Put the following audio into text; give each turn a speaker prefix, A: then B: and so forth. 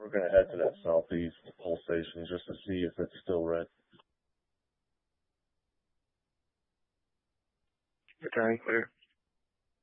A: We're gonna head to that southeast pole station just to see if it's still red.
B: Returning clear.